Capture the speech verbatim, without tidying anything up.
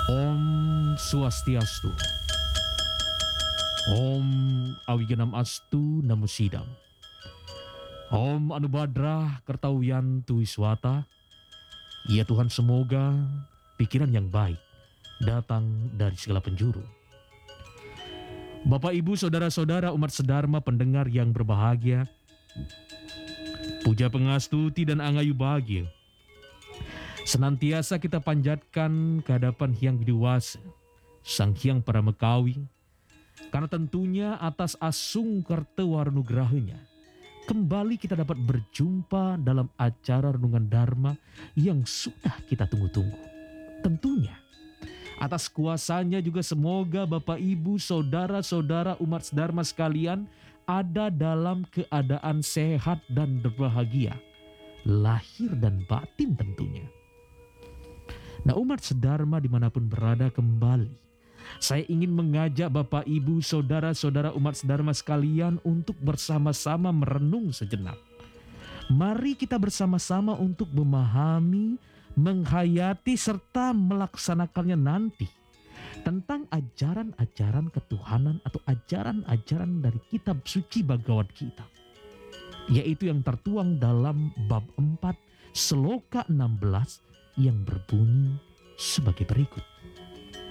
Om Swastiastu. Om Awiganam Astu Namo Sidam. Om Anubhadra Kertawiyantu Wiswata. Ya Tuhan, semoga pikiran yang baik datang dari segala penjuru. Bapak, Ibu, Saudara-saudara umat sedharma pendengar yang berbahagia, puja pengastuti dan angayu bahagia senantiasa kita panjatkan ke hadapan Hyang Widiwasa, Sang Hyang Paramekawi, karena tentunya atas asung kartawarunugrahanya kembali kita dapat berjumpa dalam acara Renungan Dharma yang sudah kita tunggu-tunggu. Tentunya atas kuasanya juga semoga Bapak, Ibu, Saudara-saudara umat sedharma sekalian ada dalam keadaan sehat dan berbahagia, lahir dan batin tentunya. Nah, umat sedharma dimanapun berada, kembali saya ingin mengajak Bapak, Ibu, Saudara-saudara umat sedharma sekalian untuk bersama-sama merenung sejenak. Mari kita bersama-sama untuk memahami, menghayati, serta melaksanakannya nanti tentang ajaran-ajaran ketuhanan atau ajaran-ajaran dari kitab suci Bhagavad Gita, yaitu yang tertuang dalam bab empat, sloka enam belas yang berbunyi sebagai berikut.